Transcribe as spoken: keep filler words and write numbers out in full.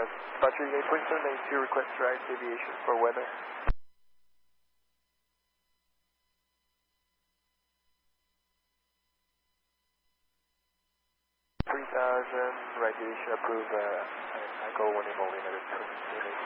Patrick eight point seven nine two, request right deviation for weather. three thousand, right deviation approved, uh, I, I call one in only another two.